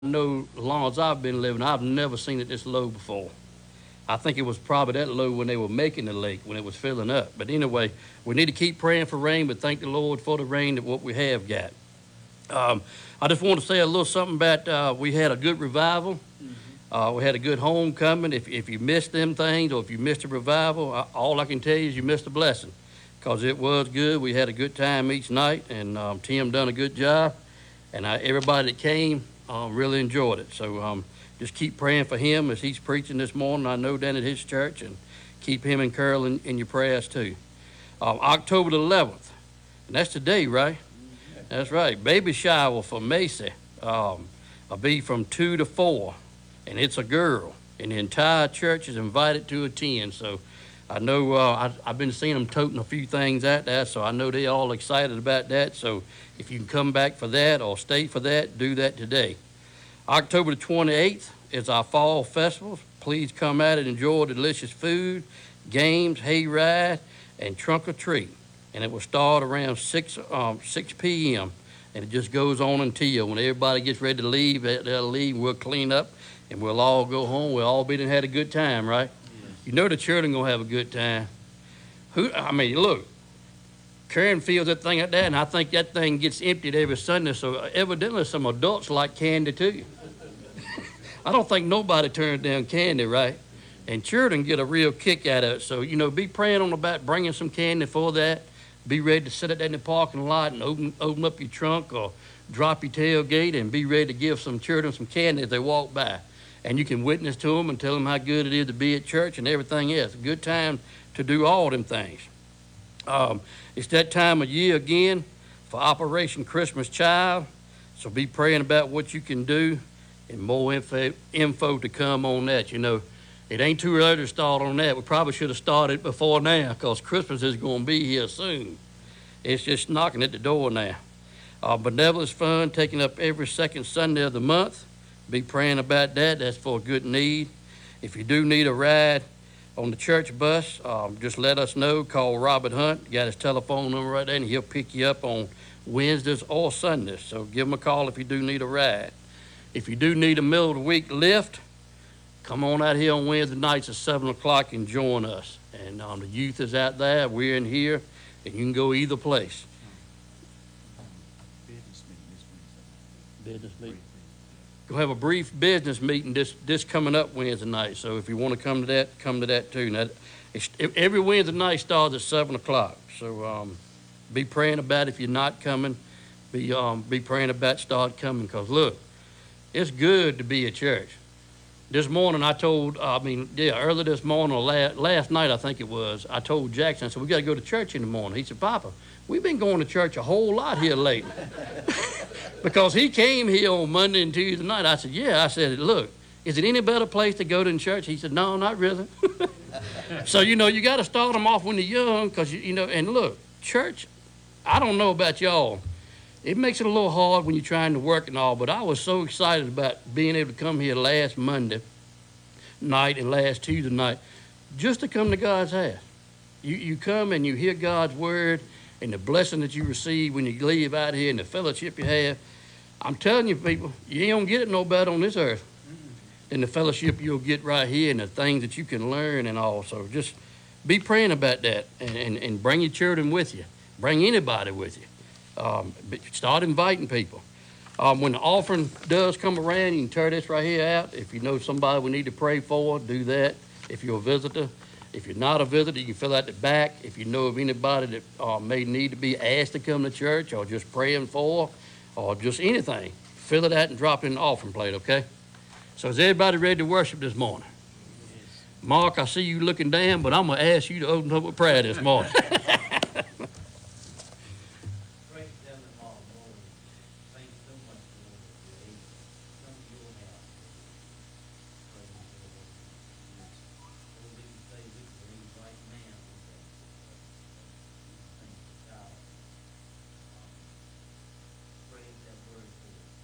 know as long as I've been living, I've never seen it this low before. I think it was probably that low when they were making the lake, when it was filling up. But anyway, we need to keep praying for rain, but thank the Lord for the rain that what we have got. Um, I just want to say a little something about we had a good revival. We had a good homecoming. If you missed them things or if you missed a revival, all I can tell you is you missed a blessing because it was good. We had a good time each night, and Tim done a good job. And everybody that came really enjoyed it. So just keep praying for him as he's preaching this morning. I know down at his church, and keep him and Carol in your prayers too. October the 11th, and that's today, right? That's right. Baby shower for Macy. I'll be from 2 to 4, and it's a girl, and the entire church is invited to attend. So I know I've been seeing them toting a few things out there, so I know they're all excited about that. So if you can come back for that or stay for that, do that today. October the 28th is our fall festival. Please come out and enjoy the delicious food, games, hayride, and trunk or treat. And it will start around 6 p.m. and it just goes on until when everybody gets ready to leave, they'll leave, we'll clean up, and we'll all go home. We'll all be done had a good time, right? Yes. You know the children gonna have a good time. Look, Karen feels that thing like that, and I think that thing gets emptied every Sunday, so evidently some adults like candy too. I don't think nobody turns down candy, right? And children get a real kick out of it. So, be praying on about bringing some candy for that. Be ready to sit out there in the parking lot and open up your trunk or drop your tailgate and be ready to give some children some candy as they walk by. And you can witness to them and tell them how good it is to be at church and everything else. A good time to do all them things. It's that time of year again for Operation Christmas Child. So be praying about what you can do and more info to come on that. It ain't too early to start on that. We probably should have started before now because Christmas is going to be here soon. It's just knocking at the door now. Benevolence Fund taking up every second Sunday of the month. Be praying about that. That's for a good need. If you do need a ride on the church bus, just let us know. Call Robert Hunt. Got his telephone number right there, and he'll pick you up on Wednesdays or Sundays. So give him a call if you do need a ride. If you do need a middle of the week lift, come on out here on Wednesday nights at 7 o'clock and join us. And the youth is out there. We're in here, and you can go either place. Business meeting. We'll have a brief business meeting this coming up Wednesday night. So if you want to come to that too. Now, every Wednesday night starts at 7 o'clock. So be praying about it if you're not coming. Be praying about start coming because, look, it's good to be at church. This morning early this morning or last night I think it was, I told Jackson, I said, we got to go to church in the morning. He said, Papa, we've been going to church a whole lot here lately. Because he came here on Monday and Tuesday night. I said, yeah. I said, look, is it any better place to go than church? He said, no, not really. So, you got to start them off when they're young because, and look, church, I don't know about y'all. It makes it a little hard when you're trying to work and all, but I was so excited about being able to come here last Monday night and last Tuesday night just to come to God's house. You come and you hear God's word and the blessing that you receive when you leave out here and the fellowship you have. I'm telling you, people, you ain't going to get it no better on this earth than the fellowship you'll get right here and the things that you can learn and all. So just be praying about that and bring your children with you. Bring anybody with you. Start inviting people. When the offering does come around, you can tear this right here out. If you know somebody we need to pray for, do that. If you're a visitor. If you're not a visitor, you can fill out the back. If you know of anybody that may need to be asked to come to church or just praying for or just anything, fill it out and drop it in the offering plate, okay? So is everybody ready to worship this morning? Yes. Mark, I see you looking down, but I'm going to ask you to open up with prayer this morning.